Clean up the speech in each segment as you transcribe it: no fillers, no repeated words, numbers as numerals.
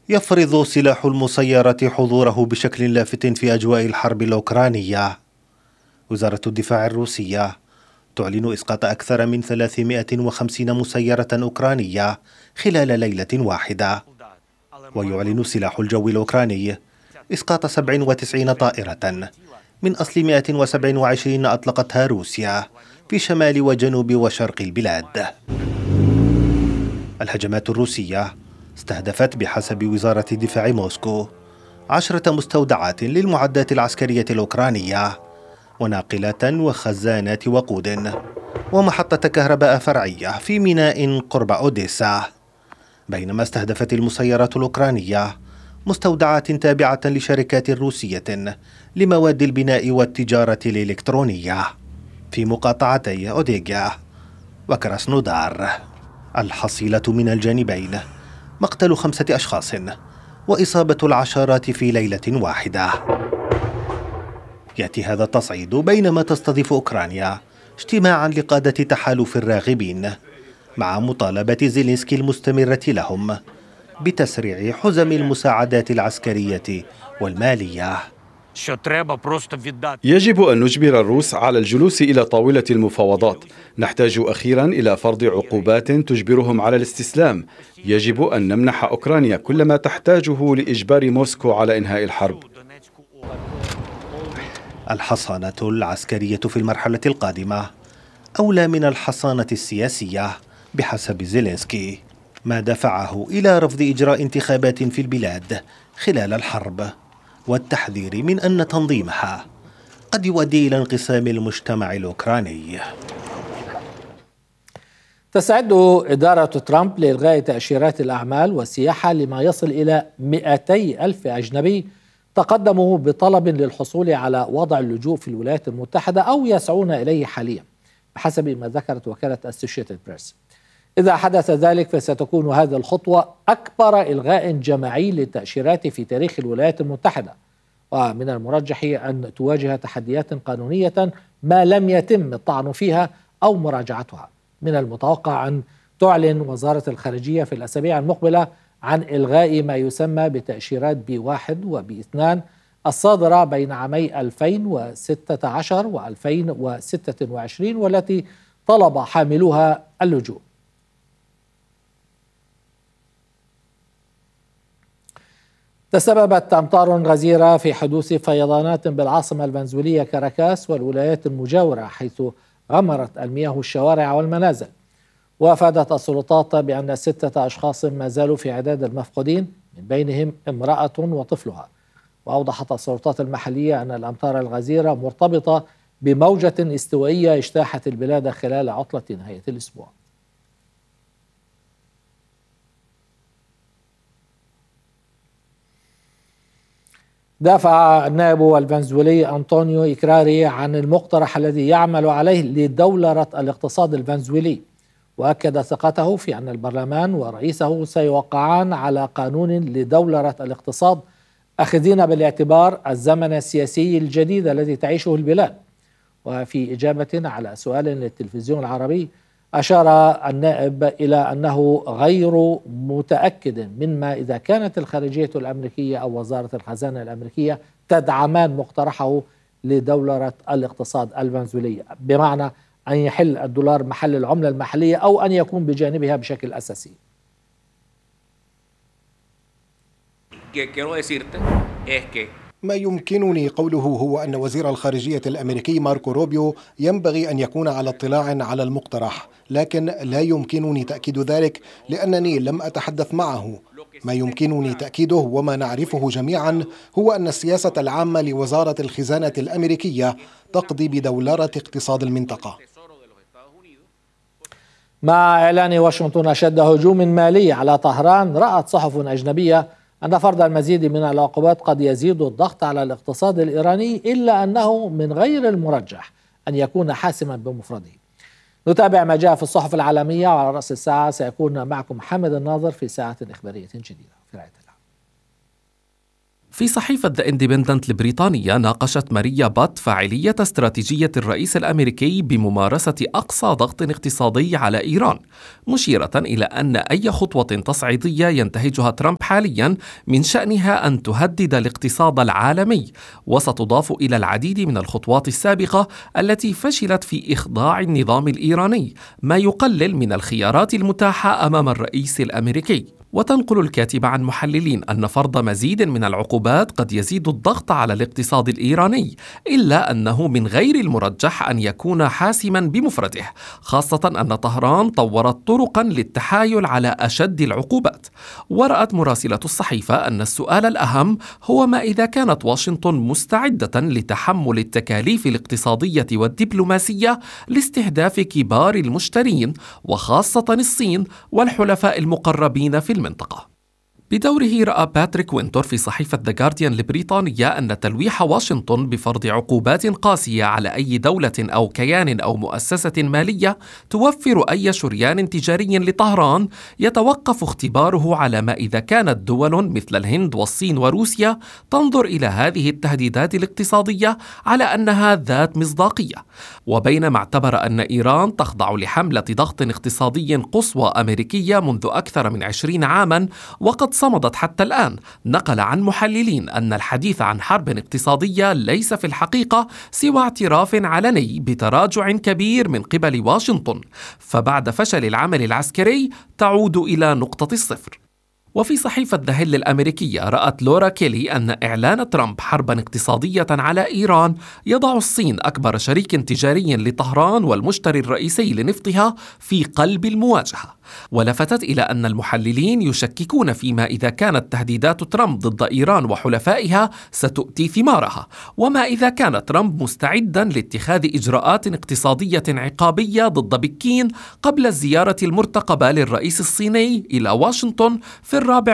يفرض سلاح المسيرة حضوره بشكل لافت في أجواء الحرب الأوكرانية. وزارة الدفاع الروسية تعلن إسقاط أكثر من 350 مسيرة أوكرانية خلال ليلة واحدة. ويعلن سلاح الجو الأوكراني إسقاط 97 طائرة من أصل 127 أطلقتها روسيا في شمال وجنوب وشرق البلاد. الهجمات الروسية استهدفت بحسب وزارة دفاع موسكو 10 مستودعات للمعدات العسكرية الأوكرانية وناقلات وخزانات وقود ومحطة كهرباء فرعية في ميناء قرب أوديسا، بينما استهدفت المسيرات الأوكرانية مستودعات تابعة لشركات روسية لمواد البناء والتجارة الإلكترونية في مقاطعتي أوديغا وكراسنودار. الحصيلة من الجانبين مقتل 5 أشخاص وإصابة العشرات في ليلة واحدة. يأتي هذا التصعيد بينما تستضيف أوكرانيا اجتماعا لقادة تحالف الراغبين مع مطالبة زيلينسكي المستمرة لهم بتسريع حزم المساعدات العسكرية والمالية. يجب أن نجبر الروس على الجلوس إلى طاولة المفاوضات. نحتاج أخيرا إلى فرض عقوبات تجبرهم على الاستسلام. يجب أن نمنح أوكرانيا كل ما تحتاجه لإجبار موسكو على إنهاء الحرب. الحصانة العسكرية في المرحلة القادمة أولى من الحصانة السياسية بحسب زيلينسكي، ما دفعه إلى رفض إجراء انتخابات في البلاد خلال الحرب والتحذير من أن تنظيمها قد يؤدي إلى انقسام المجتمع الأوكراني. تستعد إدارة ترامب لإلغاء تأشيرات الأعمال والسياحة لما يصل إلى 200,000 أجنبي تقدموا بطلب للحصول على وضع اللجوء في الولايات المتحدة أو يسعون إليه حاليا بحسب ما ذكرت وكالة أسوشيتد بريس. إذا حدث ذلك فستكون هذه الخطوة أكبر إلغاء جماعي للتأشيرات في تاريخ الولايات المتحدة، ومن المرجح أن تواجه تحديات قانونية ما لم يتم الطعن فيها أو مراجعتها. من المتوقع أن تعلن وزارة الخارجية في الأسابيع المقبلة عن إلغاء ما يسمى بتأشيرات B1 وB2 الصادرة بين عامي 2016 و2026 والتي طلب حاملوها اللجوء. تسببت أمطار غزيرة في حدوث فيضانات بالعاصمة الفنزويلية كاراكاس والولايات المجاورة، حيث غمرت المياه الشوارع والمنازل. وافادت السلطات بأن 6 أشخاص ما زالوا في عداد المفقودين، من بينهم امرأة وطفلها. وأوضحت السلطات المحلية أن الأمطار الغزيرة مرتبطة بموجة استوائية اجتاحت البلاد خلال عطلة نهاية الأسبوع. دافع النائب الفنزويلي أنطونيو إكراري عن المقترح الذي يعمل عليه لدولرة الاقتصاد الفنزويلي، وأكد ثقته في أن البرلمان ورئيسه سيوقعان على قانون لدولرة الاقتصاد أخذين بالاعتبار الزمن السياسي الجديد الذي تعيشه البلاد. وفي إجابة على سؤال للتلفزيون العربي أشار النائب إلى أنه غير متأكد مما إذا كانت الخارجية الأمريكية أو وزارة الخزانة الأمريكية تدعمان مقترحه لدولرة الاقتصاد الفنزويلية، بمعنى أن يحل الدولار محل العملة المحلية أو أن يكون بجانبها بشكل أساسي. ما يمكنني قوله هو أن وزير الخارجية الأمريكي ماركو روبيو ينبغي أن يكون على اطلاع على المقترح، لكن لا يمكنني تأكيد ذلك لأنني لم أتحدث معه. ما يمكنني تأكيده وما نعرفه جميعا هو أن السياسة العامة لوزارة الخزانة الأمريكية تقضي بدولرة اقتصاد المنطقة. مع إعلان واشنطن أشد هجوم مالي على طهران، رأت صحف أجنبية أن فرض المزيد من العقوبات قد يزيد الضغط على الاقتصاد الإيراني، إلا أنه من غير المرجح أن يكون حاسما بمفرده. نتابع ما جاء في الصحف العالمية، وعلى رأس الساعة سيكون معكم حامد الناظر في ساعة إخبارية جديدة. في رعاية الله. في صحيفة The Independent البريطانية ناقشت ماريا بات فاعلية استراتيجية الرئيس الأمريكي بممارسة أقصى ضغط اقتصادي على إيران، مشيرة إلى أن أي خطوة تصعيدية ينتهجها ترامب حاليا من شأنها أن تهدد الاقتصاد العالمي، وستضاف إلى العديد من الخطوات السابقة التي فشلت في إخضاع النظام الإيراني، ما يقلل من الخيارات المتاحة أمام الرئيس الأمريكي. وتنقل الكاتبة عن محللين أن فرض مزيد من العقوبات قد يزيد الضغط على الاقتصاد الإيراني، إلا أنه من غير المرجح أن يكون حاسما بمفرده، خاصة أن طهران طورت طرقا للتحايل على أشد العقوبات. ورأت مراسلة الصحيفة أن السؤال الأهم هو ما إذا كانت واشنطن مستعدة لتحمل التكاليف الاقتصادية والدبلوماسية لاستهداف كبار المشترين، وخاصة الصين والحلفاء المقربين في المنطقة. بدوره رأى باتريك وينتور في صحيفة The Guardian البريطانية أن تلويح واشنطن بفرض عقوبات قاسية على أي دولة أو كيان أو مؤسسة مالية توفر أي شريان تجاري لطهران يتوقف اختباره على ما إذا كانت دول مثل الهند والصين وروسيا تنظر إلى هذه التهديدات الاقتصادية على أنها ذات مصداقية. وبينما اعتبر أن إيران تخضع لحملة ضغط اقتصادي قصوى أمريكية منذ أكثر من 20 عاما وقد صمدت حتى الآن، نقل عن محللين أن الحديث عن حرب اقتصادية ليس في الحقيقة سوى اعتراف علني بتراجع كبير من قبل واشنطن، فبعد فشل العمل العسكري تعود إلى نقطة الصفر. وفي صحيفة The Hill الأمريكية رأت لورا كيلي أن إعلان ترامب حربا اقتصادية على إيران يضع الصين أكبر شريك تجاري لطهران والمشتري الرئيسي لنفطها في قلب المواجهة. ولفتت إلى أن المحللين يشككون فيما إذا كانت تهديدات ترامب ضد إيران وحلفائها ستؤتي ثمارها، وما إذا كان ترامب مستعدا لاتخاذ إجراءات اقتصادية عقابية ضد بكين قبل الزيارة المرتقبة للرئيس الصيني إلى واشنطن في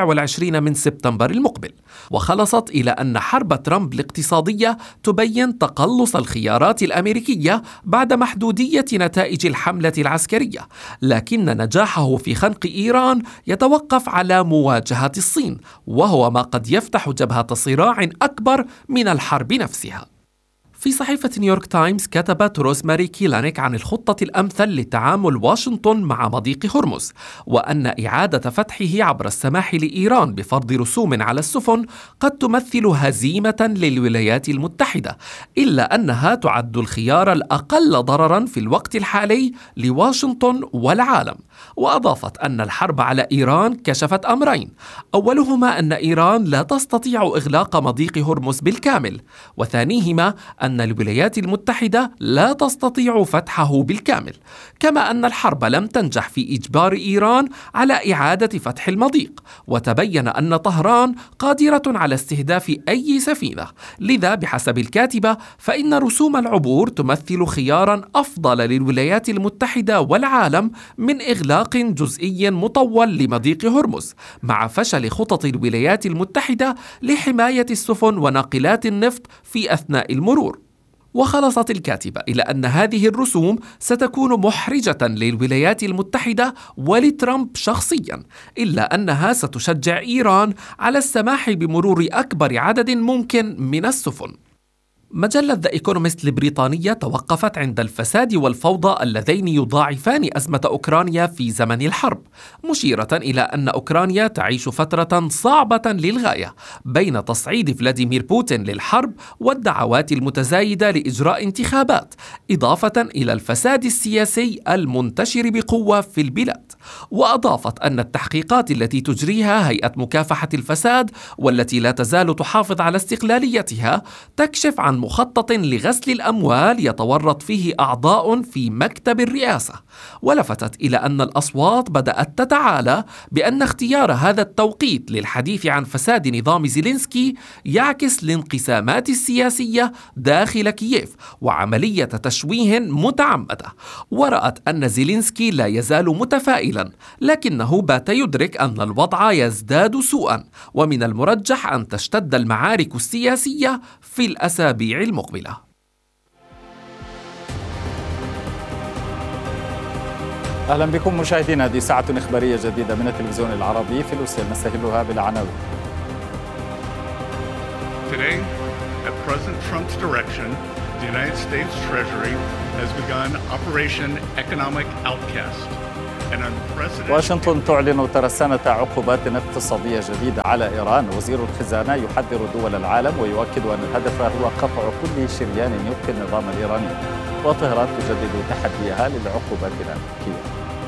24 من سبتمبر المقبل. وخلصت إلى أن حرب ترامب الاقتصادية تبين تقلص الخيارات الأمريكية بعد محدودية نتائج الحملة العسكرية، لكن نجاحه في خنق إيران يتوقف على مواجهة الصين، وهو ما قد يفتح جبهة صراع أكبر من الحرب نفسها. في صحيفة نيويورك تايمز كتبت روزماري كيلانيك عن الخطة الأمثل لتعامل واشنطن مع مضيق هرمز، وأن إعادة فتحه عبر السماح لإيران بفرض رسوم على السفن قد تمثل هزيمة للولايات المتحدة، إلا أنها تعد الخيار الأقل ضررا في الوقت الحالي لواشنطن والعالم. وأضافت أن الحرب على إيران كشفت أمرين، أولهما أن إيران لا تستطيع إغلاق مضيق هرمز بالكامل، وثانيهما أن الولايات المتحدة لا تستطيع فتحه بالكامل، كما أن الحرب لم تنجح في إجبار إيران على إعادة فتح المضيق، وتبين أن طهران قادرة على استهداف أي سفينة. لذا بحسب الكاتبة فإن رسوم العبور تمثل خيارا أفضل للولايات المتحدة والعالم من إغلاق جزئي مطول لمضيق هرمز، مع فشل خطط الولايات المتحدة لحماية السفن وناقلات النفط في أثناء المرور. وخلصت الكاتبة إلى أن هذه الرسوم ستكون محرجة للولايات المتحدة ولترامب شخصيا، إلا أنها ستشجع إيران على السماح بمرور أكبر عدد ممكن من السفن. مجلة ذا إيكونومست البريطانية توقفت عند الفساد والفوضى اللذين يضاعفان أزمة أوكرانيا في زمن الحرب، مشيرة إلى أن أوكرانيا تعيش فترة صعبة للغاية بين تصعيد فلاديمير بوتين للحرب والدعوات المتزايدة لإجراء انتخابات، إضافة إلى الفساد السياسي المنتشر بقوة في البلاد. وأضافت أن التحقيقات التي تجريها هيئة مكافحة الفساد والتي لا تزال تحافظ على استقلاليتها تكشف عن مخطط لغسل الأموال يتورط فيه أعضاء في مكتب الرئاسة. ولفتت إلى أن الأصوات بدأت تتعالى بأن اختيار هذا التوقيت للحديث عن فساد نظام زيلينسكي يعكس الانقسامات السياسية داخل كييف وعملية تشويه متعمدة. ورأت أن زيلينسكي لا يزال متفائلا، لكنه بات يدرك أن الوضع يزداد سوءا، ومن المرجح أن تشتد المعارك السياسية في الأسابيع المقبلة. أهلا بكم مشاهدينا، هذه ساعة إخبارية جديدة من التلفزيون العربي. في لوسيل نستهلها بالعناوين. Today, at President Trump's direction, the United States Treasury has begun Operation Economic Outcast. واشنطن تعلن ترسانة عقوبات اقتصادية جديدة على إيران. وزير الخزانة يحذر دول العالم ويؤكد أن الهدف هو قطع كل شريان يبقي النظام الإيراني. وطهران تجدد تحديها للعقوبات الأمريكية.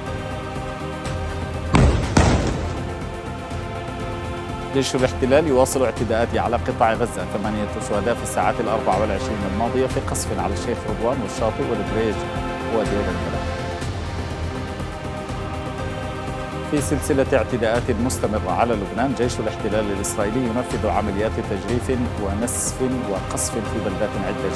جيش الاحتلال يواصل اعتداءاته على قطاع غزة. 8 شهداء في الساعات 24 الماضية في قصف على الشيخ رضوان والشاطئ والبريج ودير البلد. في سلسلة اعتداءات مستمرة على لبنان، جيش الاحتلال الإسرائيلي ينفذ عمليات تجريف ونسف وقصف في بلدات عدة